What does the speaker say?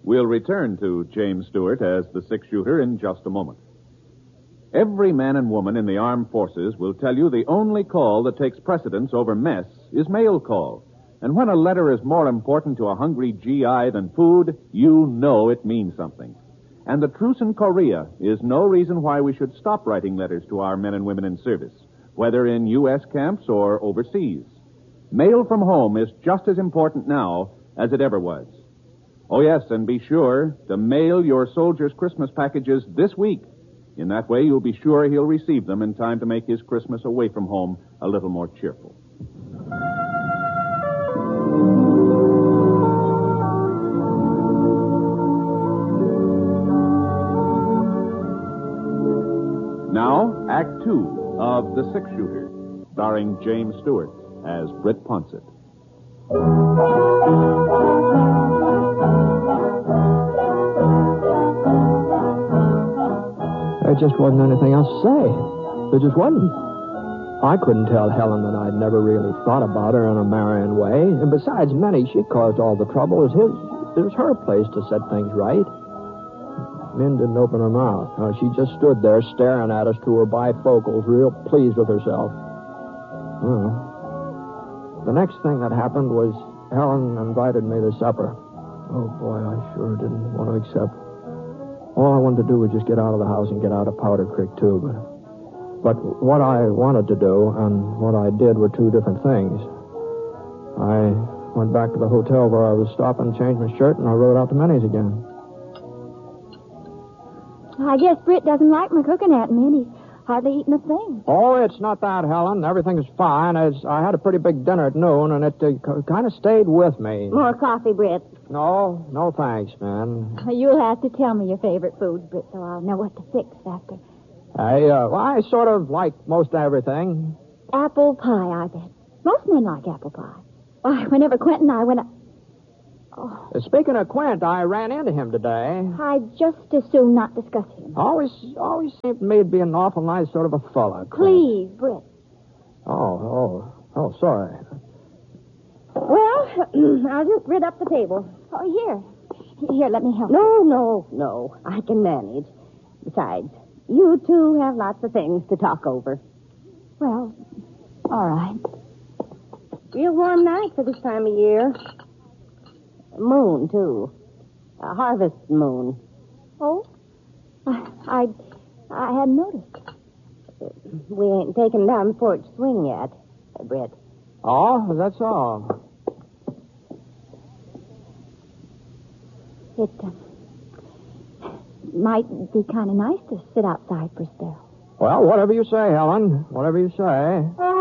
We'll return to James Stewart as the six-shooter in just a moment. Every man and woman in the armed forces will tell you the only call that takes precedence over mess is mail call. And when a letter is more important to a hungry GI than food, you know it means something. And the truce in Korea is no reason why we should stop writing letters to our men and women in service, whether in U.S. camps or overseas. Mail from home is just as important now as it ever was. Oh, yes, and be sure to mail your soldier's Christmas packages this week. In that way, you'll be sure he'll receive them in time to make his Christmas away from home a little more cheerful. Now, Act Two of The Six-Shooter, starring James Stewart as Britt Ponsett. There just wasn't anything else to say. There just wasn't. I couldn't tell Helen that I'd never really thought about her in a marrying way. And besides, Minnie, she caused all the trouble. It was her place to set things right. Min didn't open her mouth. She just stood there staring at us through her bifocals, real pleased with herself. The next thing that happened was Helen invited me to supper. Oh, boy, I sure didn't want to accept. All I wanted to do was just get out of the house and get out of Powder Creek, too. But what I wanted to do and what I did were two different things. I went back to the hotel where I was stopping, changed my shirt, and I rode out to Minnie's again. I guess Britt doesn't like my cooking at him. He's hardly eaten a thing. Oh, it's not that, Helen. Everything's fine. I had a pretty big dinner at noon, and it kind of stayed with me. More coffee, Britt. No thanks, man. You'll have to tell me your favorite foods, Britt, so I'll know what to fix after. I sort of like most everything. Apple pie, I bet. Most men like apple pie. Why, whenever Quentin and I went... Oh. Speaking of Quint, I ran into him today. I'd just as soon not discuss him. Always seemed to me to be an awful nice sort of a fella, Quint. Please, Britt. Oh, sorry. Well, I'll just rid up the table. Oh, here, let me help. No, I can manage. Besides, you two have lots of things to talk over. Well, all right. Real warm night for this time of year. Moon, too. A harvest moon. Oh? I hadn't noticed. We ain't taken down the porch swing yet, Britt. Oh, that's all. It might be kind of nice to sit outside for a spell. Well, whatever you say, Helen. Whatever you say.